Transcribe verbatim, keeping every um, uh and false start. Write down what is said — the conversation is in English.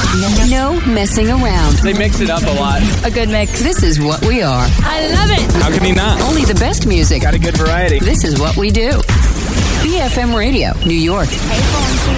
No messing around. They mix it up a lot. A good mix. This is what we are. I love it. How can you not? Only the best music. Got a good variety. This is what we do. B F M Radio, New York. Hey, Fonzie.